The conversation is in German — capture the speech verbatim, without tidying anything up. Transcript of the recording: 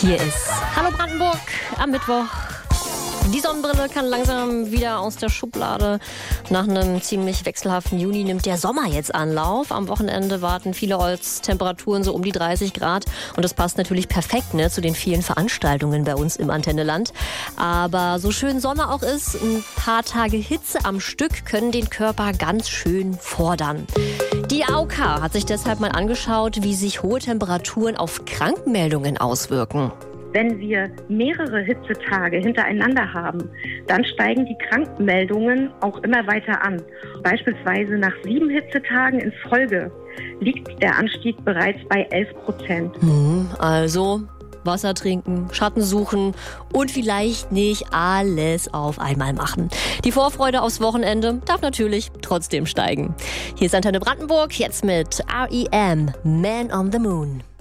Hier ist Hallo Brandenburg am Mittwoch. Die Sonnenbrille kann langsam wieder aus der Schublade. Nach einem ziemlich wechselhaften Juni nimmt der Sommer jetzt Anlauf. Am Wochenende warten vielerorts Temperaturen so um die dreißig Grad. Und das passt natürlich perfekt ne, zu den vielen Veranstaltungen bei uns im Antenneland. Aber so schön Sonne auch ist, ein paar Tage Hitze am Stück können den Körper ganz schön fordern. Die A O K hat sich deshalb mal angeschaut, wie sich hohe Temperaturen auf Krankmeldungen auswirken. Wenn wir mehrere Hitzetage hintereinander haben, dann steigen die Krankmeldungen auch immer weiter an. Beispielsweise nach sieben Hitzetagen in Folge liegt der Anstieg bereits bei elf Prozent. Hm, also Wasser trinken, Schatten suchen und vielleicht nicht alles auf einmal machen. Die Vorfreude aufs Wochenende darf natürlich trotzdem steigen. Hier ist Antenne Brandenburg, jetzt mit R E M, Man on the Moon.